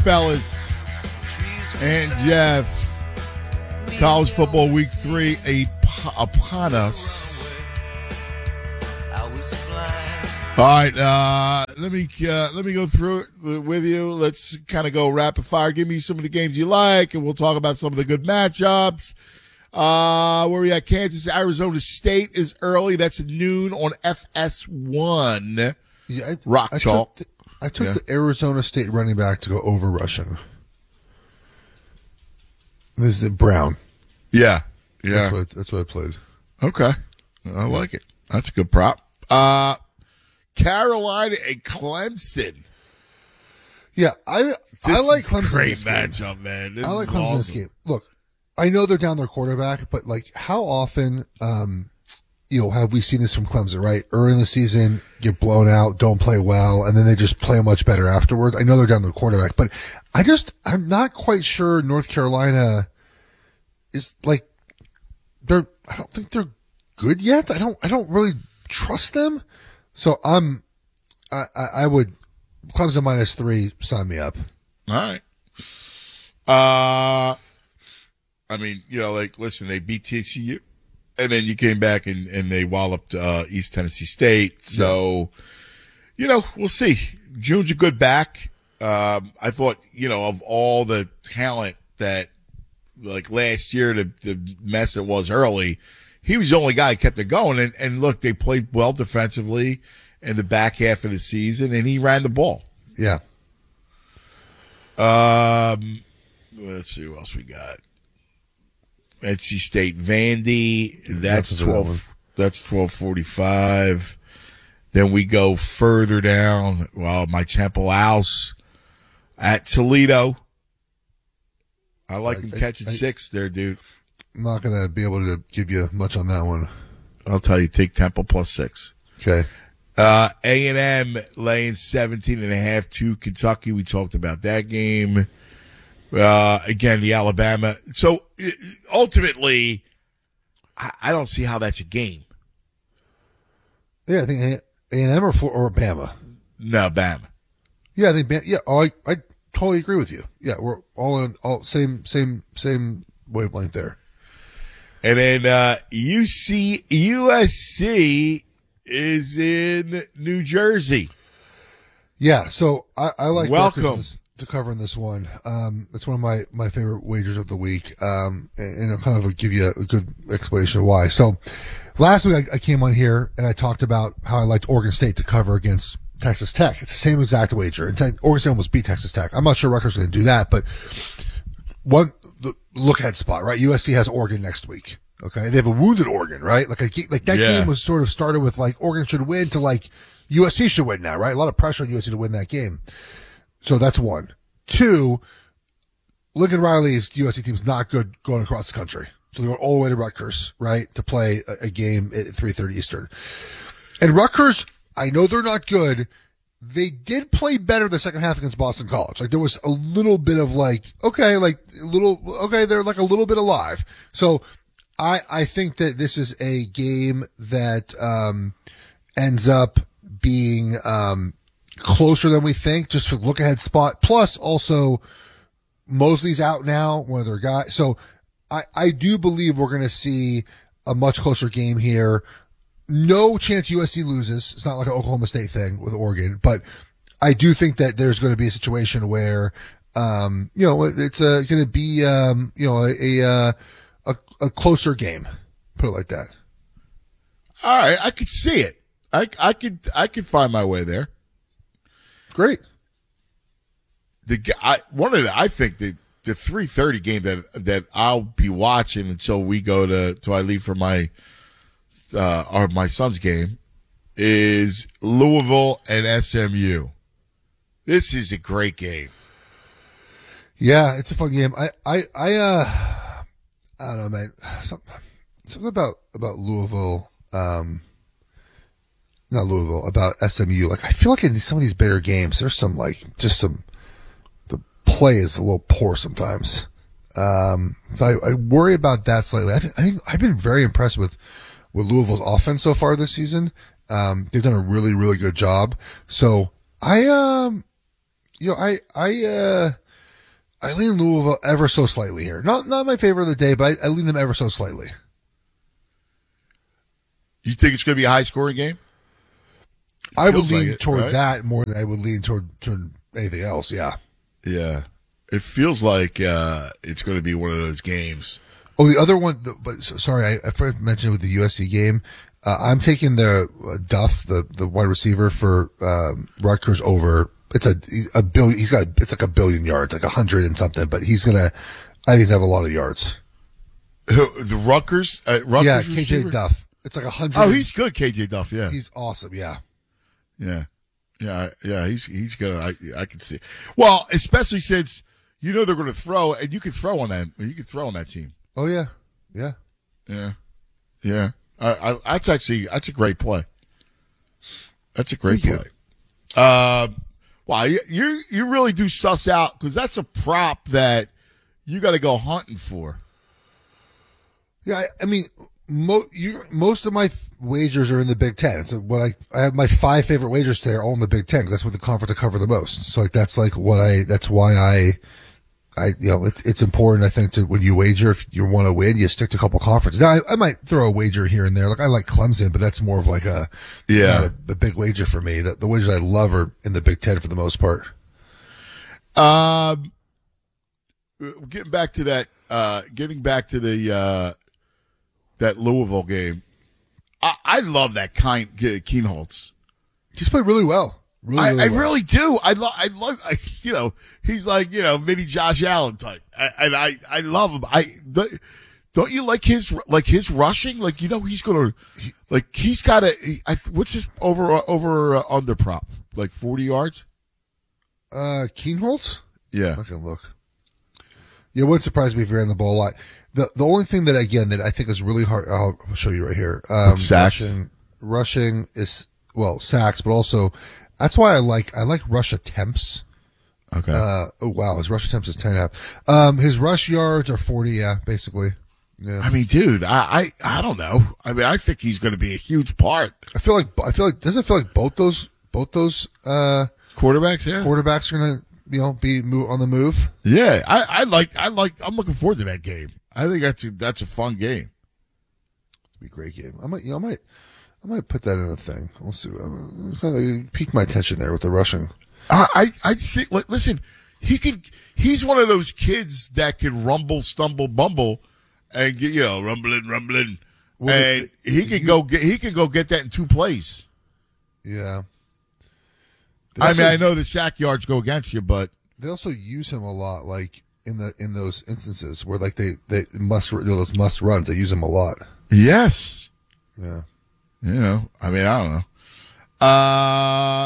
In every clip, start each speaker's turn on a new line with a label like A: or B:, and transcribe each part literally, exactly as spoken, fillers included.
A: fellas and Jeff. College football week three upon us. All right, uh, let me uh, let me go through it with you. Let's kind of go rapid fire. Give me some of the games you like, and we'll talk about some of the good matchups. Uh, where we at? Kansas, Arizona State is early. That's noon on F S one.
B: Yeah, I,
A: Rock
B: I
A: Chalk.
B: Took the, I took
A: Yeah.
B: the Arizona State running back to go over rushing. This is Brown.
A: Yeah, yeah.
B: That's what I, that's what I played.
A: Okay, I like it. That's a good prop. Uh, Carolina and Clemson.
B: Yeah, I
A: This
B: I like
A: is
B: Clemson.
A: Great
B: in this game.
A: matchup, man. This
B: I like
A: is
B: Clemson in this
A: awesome.
B: game. Look, I know they're down their quarterback, but like, how often, um, you know, have we seen this from Clemson? Right, early in the season, get blown out, don't play well, and then they just play much better afterwards. I know they're down their quarterback, but I just I'm not quite sure North Carolina is like they're. I don't think they're good yet. I don't. I don't really trust them. So I'm. I I, I would Clemson minus three. Sign me up.
A: All right. Uh, I mean, you know, like, listen, they beat T C U, and then you came back and, and they walloped uh, East Tennessee State. So, you know, we'll see. June's a good back. Um, I thought, you know, of all the talent that, like last year, the, the mess it was early, he was the only guy who kept it going. And, and look, they played well defensively in the back half of the season, and he ran the ball.
B: Yeah.
A: Um, let's see what else we got. N C State Vandy. That's
B: That's a good one.
A: twelve. That's twelve forty-five. Then we go further down. Well, my Temple House at Toledo. I like
B: I-
A: him
B: I-
A: catching
B: I-
A: six there, dude.
B: I'm not going to be able to give you much on that one.
A: I'll tell you, take Temple plus six.
B: Okay.
A: Uh, A and M laying seventeen and a half to Kentucky. We talked about that game. Uh, again, the Alabama. So uh, ultimately, I, I don't see how that's a game.
B: Yeah, I think A and M or, Flo- or Bama.
A: No, Bama.
B: Yeah, I think Bama. Yeah, oh, I, I totally agree with you. Yeah, we're all in all same same same wavelength there.
A: And then uh, U C U S C is in New Jersey.
B: Yeah, so I, I like
A: Welcome.
B: Rutgers to cover in this one. Um, it's one of my, my favorite wagers of the week. Um, and, and I'll kind of give you a, a good explanation of why. So last week I, I came on here and I talked about how I liked Oregon State to cover against Texas Tech. It's the same exact wager. And te- Oregon State almost beat Texas Tech. I'm not sure Rutgers is going to do that, but one the look ahead spot, right? U S C has Oregon next week. Okay. They have a wounded Oregon, right? Like, a, like that
A: Yeah.
B: game was sort of started with like Oregon should win to like U S C should win now, right? A lot of pressure on U S C to win that game. So that's one. Two, Lincoln Riley's U S C team's not good going across the country. So they're going all the way to Rutgers, right? To play a, a game at three thirty Eastern. And Rutgers, I know they're not good. They did play better the second half against Boston College. Like there was a little bit of like, okay, like a little, okay, they're like a little bit alive. So I, I think that this is a game that, um, ends up being, um, closer than we think, just for look ahead spot. Plus also Mosley's out now, one of their guys. So I, I do believe we're going to see a much closer game here. No chance U S C loses. It's not like an Oklahoma State thing with Oregon, but I do think that there's going to be a situation where, um, you know, it's uh, going to be, um, you know, a, a, a, a closer game. Put it like that.
A: All right, I could see it. I, I could I could find my way there.
B: Great.
A: The g- I, one of the I think the the three thirty game that that I'll be watching until we go to till I leave for my uh or my son's game is Louisville and S M U. This is a great game.
B: Yeah, it's a fun game. I, I, I, uh, I don't know, man. Something, something about, about Louisville, um, not Louisville, about S M U. Like, I feel like in some of these bigger games, there's some, like, just some, the play is a little poor sometimes. Um, so I, I worry about that slightly. I think, I think I've been very impressed with, with Louisville's offense so far this season. Um, they've done a really, really good job. So I, um, you know, I, I, uh, I lean Louisville ever so slightly here. Not not my favorite of the day, but I, I lean them ever so slightly.
A: You think it's going to be a high scoring game? It
B: I would
A: feels
B: lean
A: like it,
B: toward
A: right?
B: that more than I would lean toward, toward anything else. Yeah.
A: Yeah. It feels like uh, it's going to be one of those games.
B: Oh, the other one, the, but so- sorry, I, I forgot to mention with the U S C game. Uh, I'm taking the uh, Duff, the the wide receiver for um, Rutgers over. It's a a billion. He's got it's like a billion yards, like a hundred and something. But he's gonna, I think he's gonna have a lot of yards.
A: Who, the Rutgers? Uh, Rutgers
B: Yeah, K J
A: receiver?
B: Duff. It's like a hundred.
A: Oh, he's good, K J Duff. Yeah,
B: he's awesome. Yeah.
A: yeah, yeah, yeah. He's he's good. I I can see. Well, especially since you know they're going to throw, and you can throw on that. You can throw on that team.
B: Oh yeah, yeah.
A: Yeah, yeah. I, I, that's actually that's a great play. That's a great
B: Thank
A: play. Uh, wow, you, you you really do suss out because that's a prop that you got to go hunting for.
B: Yeah, I, I mean, mo- you, most of my f- wagers are in the Big Ten. So what I I have my five favorite wagers today are all in the Big Ten because that's what the conference I cover the most. So like that's like what I that's why I. I, you know, it's, it's important, I think, to, when you wager, if you want to win, you stick to a couple conferences. Now, I, I might throw a wager here and there. Like, I like Clemson, but that's more of like a,
A: Yeah.
B: not a, a big wager for me. The, the wagers I love are in the Big Ten for the most part.
A: Um, getting back to that, uh, getting back to the, uh, that Louisville game. I, I love that kind, Keenholz.
B: He's played really well. Really,
A: I,
B: really
A: I
B: well.
A: really do. I love, I love, I, you know, he's like, you know, mini Josh Allen type. I, and I, I love him. I, don't, don't you like his, like his rushing? Like, you know, he's going to, like, he's got a, he, I, what's his over, over, uh, under prop? Like forty yards?
B: Uh, Keenholz?
A: Yeah.
B: I can look. Yeah, it wouldn't surprise me if he ran the ball a lot. The, the only thing that, again, that I think is really hard, I'll show you right here. Um,
A: Sacks.
B: rushing, rushing is, well, sacks, but also, that's why I like, I like rush attempts.
A: Okay.
B: Uh, oh wow, his rush attempts is ten and a half. Um, his rush yards are forty, yeah, basically. Yeah.
A: I mean, dude, I, I, I don't know. I mean, I think he's going to be a huge part.
B: I feel like, I feel like, doesn't it feel like both those, both those, uh,
A: Quarterbacks, yeah.
B: quarterbacks are going to, you know, be move, on the move?
A: Yeah. I, I like, I like, I'm looking forward to that game. I think that's a, that's a fun game.
B: It'll be a great game. I might, you know, I might, I might put that in a thing. We'll see. I'm kind of piqued my attention there with the rushing.
A: I, I, I think, like, listen, he could, he's one of those kids that can rumble, stumble, bumble and get, you know, rumbling, rumbling.
B: Well,
A: and
B: the-
A: he can go get, he can go get that in two plays.
B: Yeah. They
A: I
B: also-
A: mean, I know the sack yards go against you, but
B: they also use him a lot, like in the, in those instances where like they, they must, those must runs, they use him a lot.
A: yes.
B: Yeah.
A: You know, I mean, I don't know. Uh,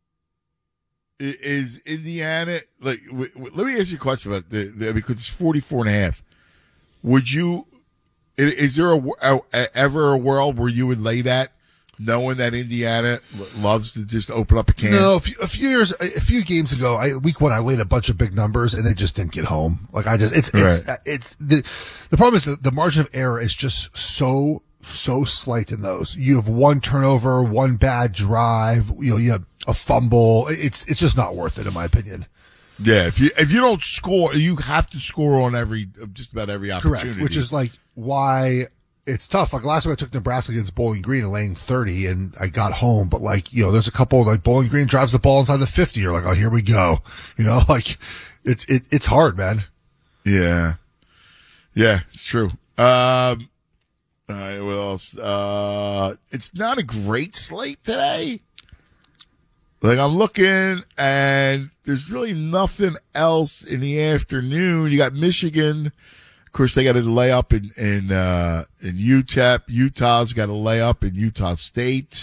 A: i- is Indiana, like, w- w- let me ask you a question about the, the because it's forty-four and a half. Would you, i- is there a, a, a- ever a world where you would lay that knowing that Indiana lo- loves to just open up a can?
B: No, a few, a few years, a few games ago, I, week one, I laid a bunch of big numbers and they just didn't get home. Like I just, it's, it's,
A: Right.
B: it's the, the problem is that the margin of error is just so, so slight in those. You have one turnover, one bad drive, you know, you have a fumble. It's, it's just not worth it in my opinion.
A: Yeah, if you if you don't score, you have to score on every just about every opportunity.
B: Correct. Which is like why it's tough. Like last week I took Nebraska against Bowling Green and laying thirty and I got home, but like, you know, there's a couple like Bowling Green drives the ball inside the fifty. You're like, oh, here we go. You know, like it's, it, it's hard, man.
A: Yeah. Yeah, it's true. Um, all right, what else? Uh, it's not a great slate today. Like, I'm looking, and there's really nothing else in the afternoon. You got Michigan. Of course, they got a layup in, in, uh, in U T E P. Utah's got a layup in Utah State.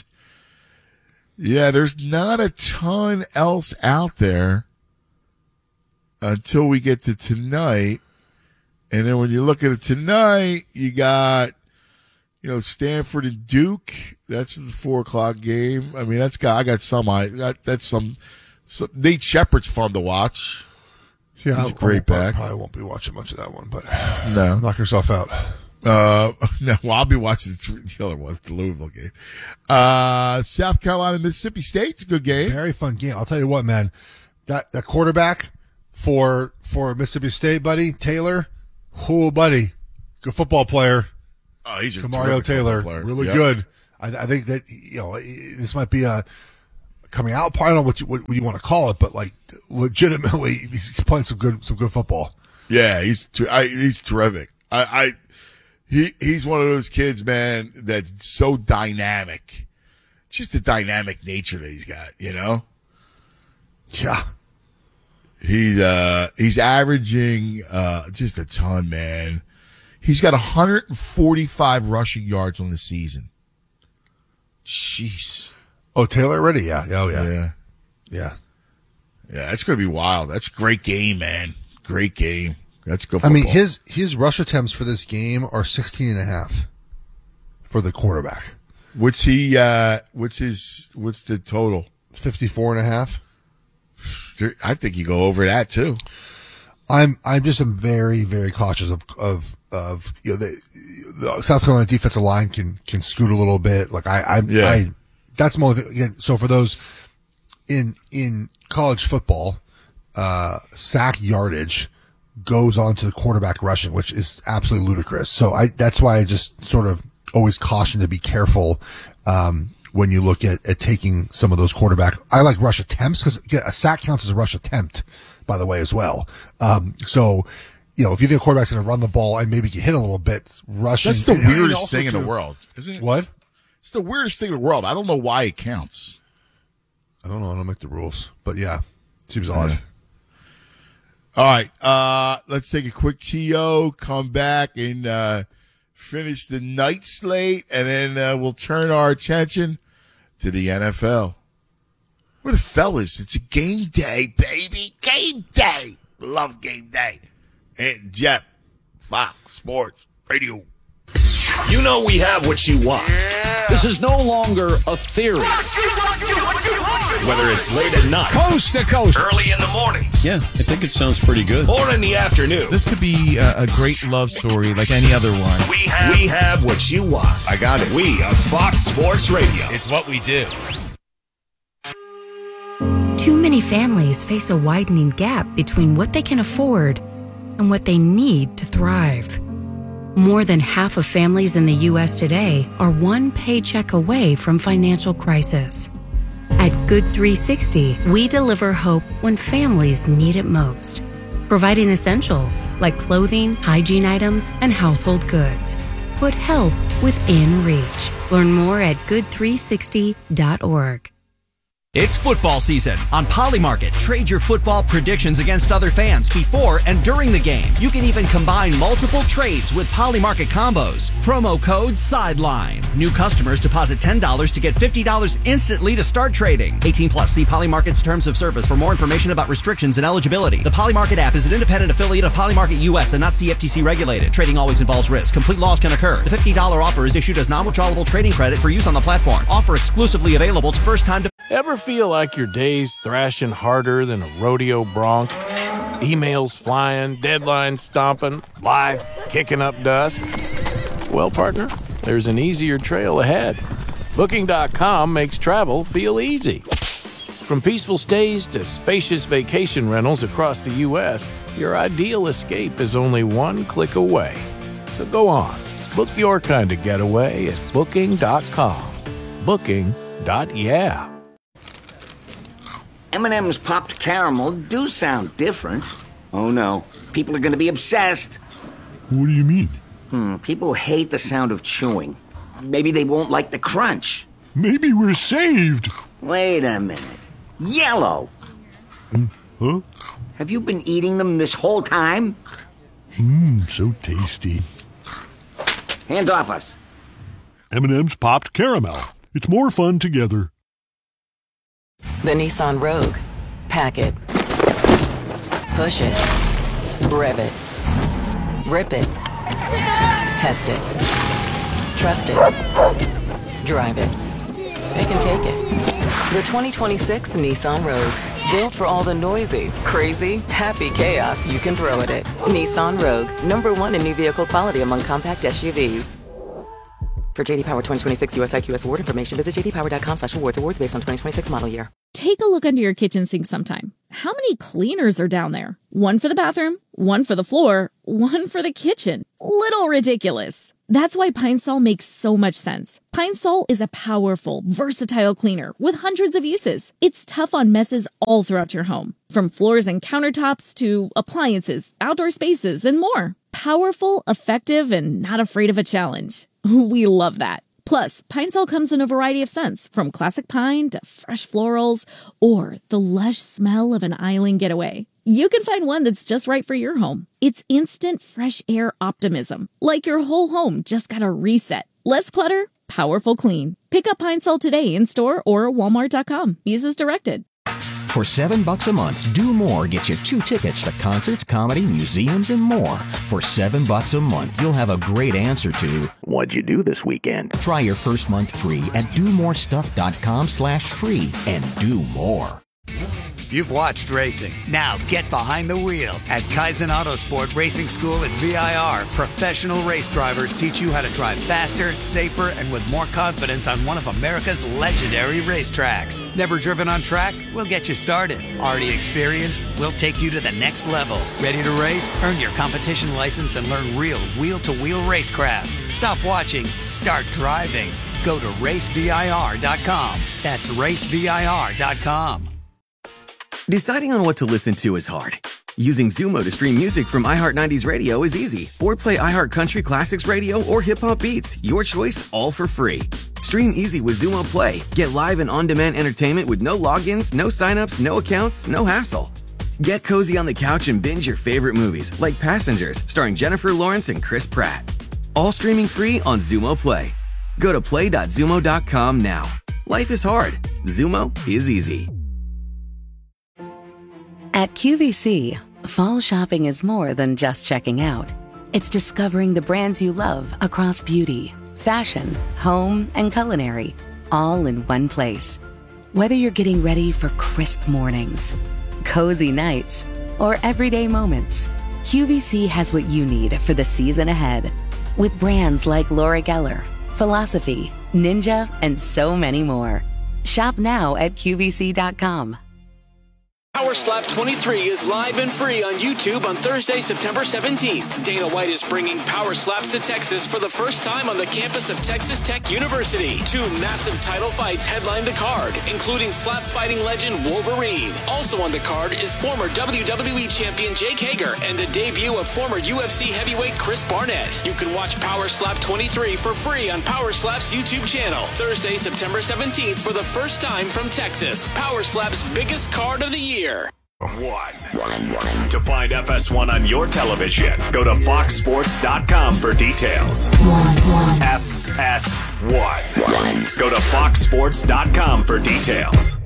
A: Yeah, there's not a ton else out there until we get to tonight. And then when you look at it tonight, you got, you know, Stanford and Duke. That's the four o'clock game. I mean, that's got, I got some, I got, that's some, some, Nate Shepard's fun to watch.
B: Yeah,
A: He's a great
B: I,
A: back.
B: I probably won't be watching much of that one, but
A: No.
B: knock yourself out.
A: Uh, no, well, I'll be watching the, the other one, the Louisville game. Uh, South Carolina, Mississippi State's a good game.
B: Very fun game. I'll tell you what, man, that, that quarterback, for for Mississippi State, buddy, Taylor. Oh, buddy. Good football player.
A: Oh, he's a
B: Kamario Taylor.
A: Player.
B: Really
A: yep.
B: good. I, I think that, you know, this might be a coming out part. I don't know what you, what you want to call it, but like legitimately, he's playing some good some good football.
A: Yeah, he's I, he's terrific. I, I he he's one of those kids, man, that's so dynamic. Just the dynamic nature that he's got, you know?
B: Yeah.
A: He's uh he's averaging uh just a ton, man. He's got one hundred forty-five rushing yards on the season. Jeez.
B: Oh, Taylor already? Yeah. Oh, yeah.
A: Yeah.
B: Yeah.
A: Yeah, that's gonna be wild. That's a great game, man. Great game. That's good
B: I
A: football.
B: mean, his his rush attempts for this game are sixteen and a half for the quarterback.
A: What's he uh what's his what's the total?
B: fifty-four and a half.
A: I think you go over that too.
B: I'm I'm just am very very cautious of of of you know the, the South Carolina defensive line can can scoot a little bit. Like I I,
A: Yeah.
B: I that's more again. So for those in in college football, uh, sack yardage goes on to the quarterback rushing, which is absolutely ludicrous. So I that's why I just sort of always caution to be careful. Um, when you look at, at taking some of those quarterback, I like rush attempts because a sack counts as a rush attempt, by the way, as well. Um, so, you know, if you think a quarterback's going to run the ball and maybe get hit a little bit, rushing.
A: That's the
B: and, and
A: weirdest
B: also
A: thing in
B: too-
A: the world, isn't it?
B: What?
A: It's the weirdest thing in the world. I don't know why it counts.
B: I don't know. I don't make the rules, but yeah, seems odd.
A: Yeah. All right, uh, let's take a quick T O, come back and uh, finish the night slate, and then uh, we'll turn our attention to the N F L. Where the fellas? It's a game day, baby. Game day. Love game day. And Jeff, Fox Sports Radio.
C: You know we have what you want.
D: This is no longer a theory.
C: Whether it's late at night,
D: Coast to coast.
C: early in the mornings,
E: Yeah, I think it sounds pretty good.
C: or in the afternoon,
F: This could be a, a great love story like any other one.
C: we have, we have what you want.
A: I got it.
C: We are Fox Sports Radio.
G: It's what we do.
H: Too many families face a widening gap between what they can afford and what they need to thrive. More than half of families in the U S today are one paycheck away from financial crisis. At Good three sixty, we deliver hope when families need it most, providing essentials like clothing, hygiene items, and household goods. Put help within reach. Learn more at good three sixty dot org.
I: It's football season. On Polymarket, trade your football predictions against other fans before and during the game. You can even combine multiple trades with Polymarket combos. Promo code SIDELINE. New customers deposit ten dollars to get fifty dollars instantly to start trading. eighteen plus. See Polymarket's terms of service for more information about restrictions and eligibility. The Polymarket app is an independent affiliate of Polymarket U S and not C F T C regulated. Trading always involves risk. Complete loss can occur. The fifty dollars offer is issued as non-withdrawable trading credit for use on the platform. Offer exclusively available to first-time depositors.
J: Ever feel like your day's thrashing harder than a rodeo bronc? Emails flying, deadlines stomping, life kicking up dust? Well, partner, there's an easier trail ahead. Booking dot com makes travel feel easy. From peaceful stays to spacious vacation rentals across the U S, your ideal escape is only one click away. So go on, book your kind of getaway at Booking dot com. Booking. Yeah.
K: M and M's popped caramel do sound different. Oh no, people are going to be obsessed.
J: What do you mean?
K: Hmm, people hate the sound of chewing. Maybe they won't like the crunch.
J: Maybe we're saved.
K: Wait a minute. Yellow!
J: Huh?
K: Have you been eating them this whole time?
J: Mmm, so tasty.
K: Hands off us.
J: M and M's popped caramel. It's more fun together.
L: The Nissan Rogue. Pack it. Push it. Rev it. Rip it. Test it. Trust it. Drive it. They can take it. The twenty twenty-six Nissan Rogue. Built for all the noisy, crazy, happy chaos you can throw at it. Nissan Rogue. Number one in new vehicle quality among compact S U Vs. For J D Power twenty twenty-six U S I Q S award information, visit j d power dot com slash awards. Awards based on twenty twenty-six model year.
M: Take a look under your kitchen sink sometime.
E: how many cleaners are down there? One for the bathroom, one for the floor, one for the kitchen. Little ridiculous. That's why Pine Sol makes so much sense. Pine Sol is a powerful, versatile cleaner with hundreds of uses. It's tough on messes all throughout your home, from floors and countertops to appliances, outdoor spaces, and more. Powerful, effective, and not afraid of a challenge. We love that. Plus, Pine Sol comes in a variety of scents, from classic pine to fresh florals, or the lush smell of an island getaway. You can find one that's just right for your home. It's instant fresh air optimism, like your whole home just got a reset. Less clutter, powerful clean. Pick up Pine Sol today in store or walmart dot com. Use as directed.
G: For seven bucks a month, Do More gets you two tickets to concerts, comedy, museums, and more. For seven bucks a month, you'll have a great answer to what'd you do this weekend? Try your first month free at do more stuff dot com slash free and do more.
M: You've watched racing. Now get behind the wheel. At Kaizen Autosport Racing School at V I R, professional race drivers teach you how to drive faster, safer, and with more confidence on one of America's legendary racetracks. Never driven on track? We'll get you started. Already experienced? We'll take you to the next level. Ready to race? Earn your competition license and learn real wheel-to-wheel racecraft. Stop watching. Start driving. Go to race V I R dot com. That's race V I R dot com.
N: Deciding on what to listen to is hard. Using Zumo to stream music from iHeart nineties Radio is easy. Or play iHeart Country Classics Radio or Hip Hop Beats. Your choice, all for free. Stream easy with Zumo Play. Get live and on-demand entertainment with no logins, no signups, no accounts, no hassle. Get cozy on the couch and binge your favorite movies, like Passengers, starring Jennifer Lawrence and Chris Pratt. All streaming free on Zumo Play. Go to play dot zumo dot com now. Life is hard. Zumo is easy.
O: At Q V C, fall shopping is more than just checking out. It's discovering the brands you love across beauty, fashion, home, and culinary, all in one place. Whether you're getting ready for crisp mornings, cozy nights, or everyday moments, Q V C has what you need for the season ahead. With brands like Laura Geller, Philosophy, Ninja, and so many more. Shop now at Q V C dot com.
P: Power Slap twenty-three is live and free on YouTube on Thursday, September seventeenth. Dana White is bringing Power Slaps to Texas for the first time on the campus of Texas Tech University. Two massive title fights headline the card, including slap fighting legend Wolverine. Also on the card is former W W E champion Jake Hager and the debut of former U F C heavyweight Chris Barnett. You can watch Power Slap twenty-three for free on Power Slap's YouTube channel. Thursday, September seventeenth for the first time from Texas. Power Slap's biggest card of the year.
C: One. One. To find F S one on your television, go to fox sports dot com for details. F S one. Go to fox sports dot com for details.